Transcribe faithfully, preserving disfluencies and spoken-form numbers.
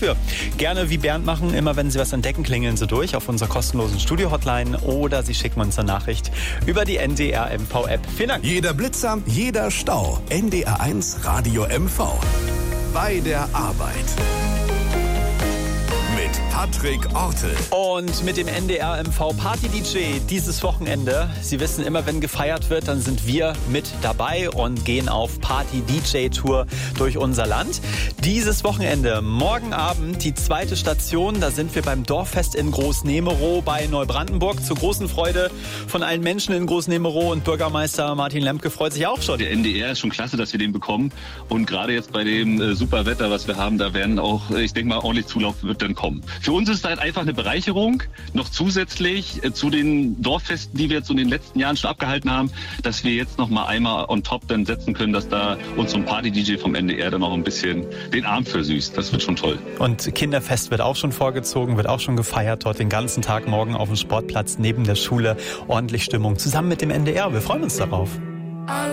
dafür. Gerne wie Bernd machen, immer wenn Sie was entdecken, klingeln Sie durch auf unserer kostenlosen Studio-Hotline oder Sie schicken uns eine Nachricht über die N D R M V-App. Vielen Dank. Jeder Blitzer, jeder Stau. N D R eins Radio M V. Bei der Arbeit. Mit Patrick Ortel. Und mit dem N D R M V Party-D J dieses Wochenende. Sie wissen, immer wenn gefeiert wird, dann sind wir mit dabei und gehen auf Party-D J-Tour durch unser Land. Dieses Wochenende, morgen Abend, die zweite Station. Da sind wir beim Dorffest in Großnemerow bei Neubrandenburg. Zur großen Freude von allen Menschen in Großnemerow, und Bürgermeister Martin Lemke freut sich auch schon. Der N D R ist schon klasse, dass wir den bekommen. Und gerade jetzt bei dem äh, super Wetter, was wir haben, da werden auch, ich denke mal, ordentlich Zulauf wird dann kommen. Für uns ist es halt einfach eine Bereicherung, noch zusätzlich äh, zu den Dorffesten, die wir jetzt in den letzten Jahren schon abgehalten haben, dass wir jetzt noch mal einmal on top dann setzen können, dass da uns so ein Party-D J vom N D R dann noch ein bisschen den Abend versüßt. Das wird schon toll. Und Kinderfest wird auch schon vorgezogen, wird auch schon gefeiert dort den ganzen Tag morgen auf dem Sportplatz neben der Schule. Ordentlich Stimmung zusammen mit dem N D R. Wir freuen uns darauf.